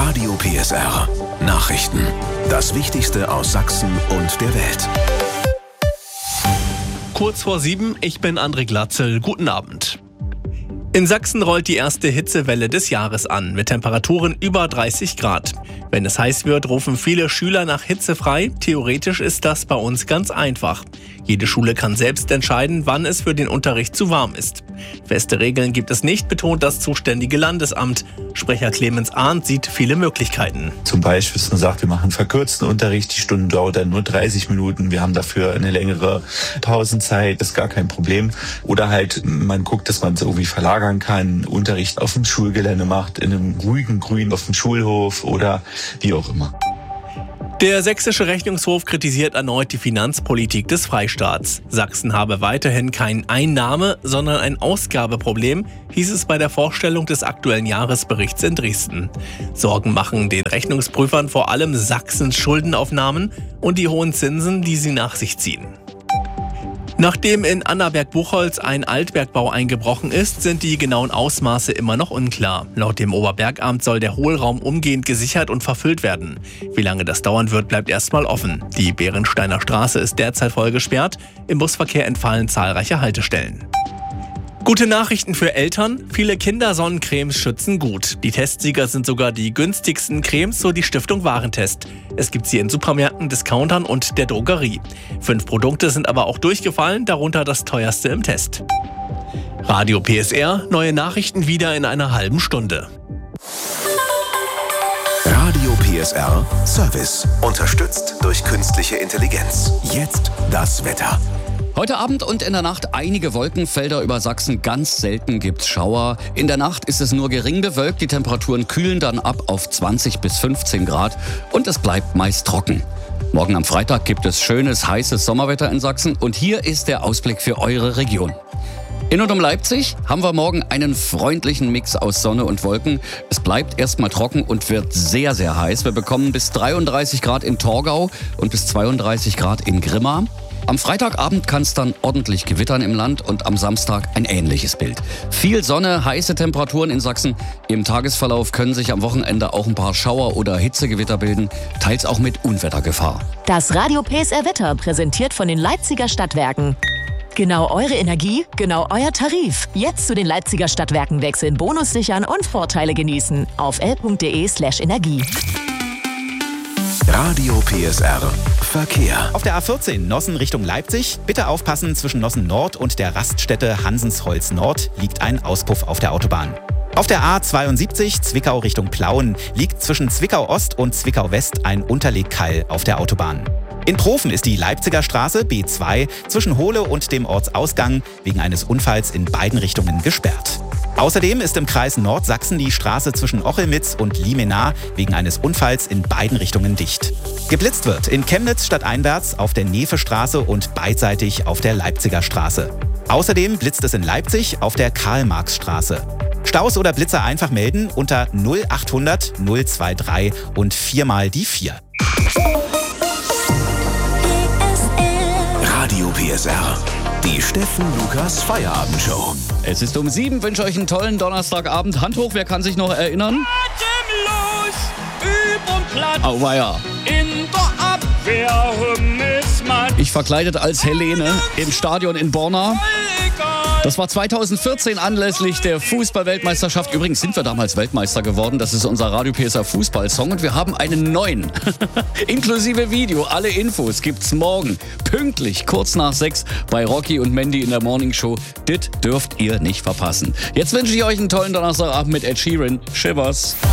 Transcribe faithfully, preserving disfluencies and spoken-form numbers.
Radio P S R. Nachrichten. Das Wichtigste aus Sachsen und der Welt. Kurz vor sieben, ich bin André Glatzel. Guten Abend. In Sachsen rollt die erste Hitzewelle des Jahres an, mit Temperaturen über dreißig Grad. Wenn es heiß wird, rufen viele Schüler nach Hitze frei. Theoretisch ist das bei uns ganz einfach. Jede Schule kann selbst entscheiden, wann es für den Unterricht zu warm ist. Feste Regeln gibt es nicht, betont das zuständige Landesamt. Sprecher Clemens Arndt sieht viele Möglichkeiten. Zum Beispiel, dass man sagt, wir machen verkürzten Unterricht, die Stunde dauert dann nur dreißig Minuten, wir haben dafür eine längere Pausenzeit, das ist gar kein Problem. Oder halt, man guckt, dass man es irgendwie verlagern kann, Unterricht auf dem Schulgelände macht, in einem ruhigen Grün auf dem Schulhof oder wie auch immer. Der Sächsische Rechnungshof kritisiert erneut die Finanzpolitik des Freistaats. Sachsen habe weiterhin kein Einnahme-, sondern ein Ausgabeproblem, hieß es bei der Vorstellung des aktuellen Jahresberichts in Dresden. Sorgen machen den Rechnungsprüfern vor allem Sachsens Schuldenaufnahmen und die hohen Zinsen, die sie nach sich ziehen. Nachdem in Annaberg-Buchholz ein Altbergbau eingebrochen ist, sind die genauen Ausmaße immer noch unklar. Laut dem Oberbergamt soll der Hohlraum umgehend gesichert und verfüllt werden. Wie lange das dauern wird, bleibt erstmal offen. Die Bärensteiner Straße ist derzeit voll gesperrt. Im Busverkehr entfallen zahlreiche Haltestellen. Gute Nachrichten für Eltern. Viele Kindersonnencremes schützen gut. Die Testsieger sind sogar die günstigsten Cremes, so die Stiftung Warentest. Es gibt sie in Supermärkten, Discountern und der Drogerie. Fünf Produkte sind aber auch durchgefallen, darunter das teuerste im Test. Radio P S R, neue Nachrichten wieder in einer halben Stunde. Radio P S R Service. Unterstützt durch künstliche Intelligenz. Jetzt das Wetter. Heute Abend und in der Nacht einige Wolkenfelder über Sachsen, ganz selten gibt's Schauer. In der Nacht ist es nur gering bewölkt, die Temperaturen kühlen dann ab auf zwanzig bis fünfzehn Grad und es bleibt meist trocken. Morgen am Freitag gibt es schönes, heißes Sommerwetter in Sachsen und hier ist der Ausblick für eure Region. In und um Leipzig haben wir morgen einen freundlichen Mix aus Sonne und Wolken. Es bleibt erstmal trocken und wird sehr, sehr heiß. Wir bekommen bis dreiunddreißig Grad in Torgau und bis zweiunddreißig Grad in Grimma. Am Freitagabend kann es dann ordentlich gewittern im Land und am Samstag ein ähnliches Bild. Viel Sonne, heiße Temperaturen in Sachsen. Im Tagesverlauf können sich am Wochenende auch ein paar Schauer- oder Hitzegewitter bilden, teils auch mit Unwettergefahr. Das Radio P S R Wetter präsentiert von den Leipziger Stadtwerken. Genau eure Energie, genau euer Tarif. Jetzt zu den Leipziger Stadtwerken wechseln, Bonus sichern und Vorteile genießen. Auf l punkt de slash energie. Radio P S R Verkehr. Auf der A vierzehn Nossen Richtung Leipzig. Bitte aufpassen, zwischen Nossen Nord und der Raststätte Hansensholz Nord liegt ein Auspuff auf der Autobahn. Auf der A zweiundsiebzig Zwickau Richtung Plauen liegt zwischen Zwickau Ost und Zwickau West ein Unterlegkeil auf der Autobahn. In Profen ist die Leipziger Straße B zwei zwischen Hohle und dem Ortsausgang wegen eines Unfalls in beiden Richtungen gesperrt. Außerdem ist im Kreis Nordsachsen die Straße zwischen Ochelmitz und Liemenar wegen eines Unfalls in beiden Richtungen dicht. Geblitzt wird in Chemnitz stadteinwärts auf der Nefestraße und beidseitig auf der Leipziger Straße. Außerdem blitzt es in Leipzig auf der Karl-Marx-Straße. Staus oder Blitzer einfach melden unter null achthundert null drei drei und viermal die vier. Radio P S R. Die Steffen Lukas Feierabendshow. Es ist um sieben, wünsche euch einen tollen Donnerstagabend. Hand hoch, wer kann sich noch erinnern? Atemlos, üb und platt. Auweia. In der Abwehr Hümmelsmann. Ich verkleidet als Helene im Stadion in Borna. Das war zweitausendvierzehn anlässlich der Fußball-Weltmeisterschaft. Übrigens sind wir damals Weltmeister geworden. Das ist unser Radio P S R Fußball-Song und wir haben einen neuen. Inklusive Video. Alle Infos gibt's morgen. Pünktlich, kurz nach sechs bei Rocky und Mandy in der Morning Show. Das dürft ihr nicht verpassen. Jetzt wünsche ich euch einen tollen Donnerstagabend mit Ed Sheeran. Shivers.